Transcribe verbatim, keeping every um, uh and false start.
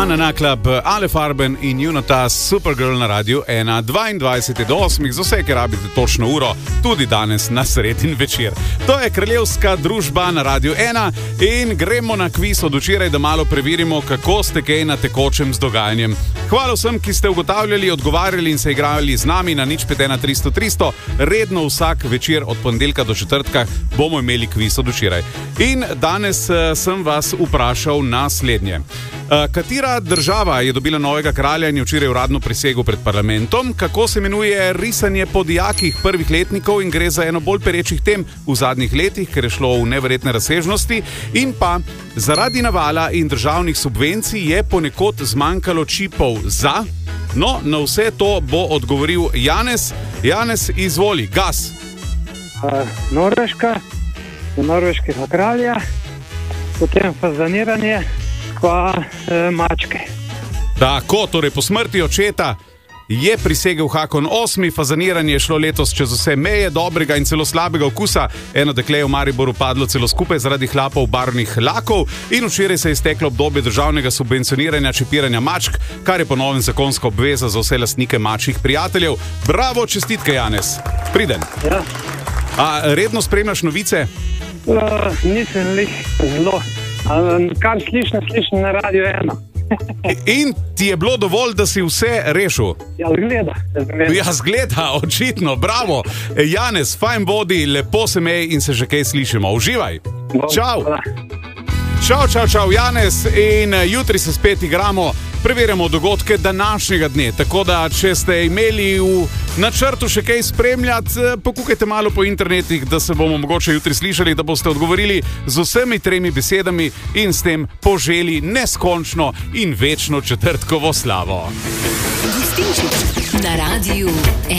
Anna Naklab, Ale Farben in Junota Supergirl na Radiu ena, dvaindvajset do osmih, za vse, ki rabite točno uro, tudi danes na sredin večer. To je Kraljevska družba na Radiu ena in gremo na kviz od včeraj, da malo preverimo, kako ste kaj na tekočem z dogajanjem. Hvala vsem, ki ste ugotavljali, odgovarjali in se igrali z nami na nič pet ena tristo tristo. Redno vsak večer od ponedeljka do četrtka bomo imeli kviz od včeraj. In danes uh, sem vas vprašal naslednje. Uh, katera država je dobila novega kralja in je včeraj uradno prisegel pred parlamentom? Kako se imenuje risanje po dijakih prvih letnikov in gre za eno bolj perečih tem v zadnjih letih, ker je šlo v neverjetne razsežnosti? In pa zaradi navala in državnih subvencij je ponekod zmanjkalo čipov za... No, na vse to bo odgovoril Janez. Janez, izvoli, gas. Uh, Norveška, norveškega kralja, potem fazaniranje, pa uh, mačke. Tako, torej po smrti očeta je prisegel Hakon osmi, fazaniranje je šlo letos čez vse meje dobrega in celo slabega okusa. Eno dekle je v Mariboru padlo celo skupaj zaradi hlapov barvnih lakov in včeraj se je izteklo obdobje državnega subvencioniranja čipiranja mačk, kar je po novem zakonska obveza za vse lastnike mačjih prijateljev. Bravo, čestitke, Janez. Priden. Ja. A redno spremljaš novice? Uh, nisem lih zelo. Uh, kar slišim, slišim na Radiu ena. In ti je bilo dovolj, da si vse rešil? Ja, zgleda. zgleda. Ja, zgleda, očitno, bravo. Janez, fajn bodi, lepo se mej in se že kaj slišimo. Uživaj. Čau. Čau, čau, čau, Janez. In jutri se spet igramo, preverjamo dogodke današnjega dne. Tako da, če ste imeli v načrtu še kaj spremljati, pokukajte malo po internetih, da se bomo mogoče jutri slišali, da boste odgovorili z vsemi tremi besedami in s tem poželi neskončno in večno četrtkovo slavo. Gostinčič na Radiu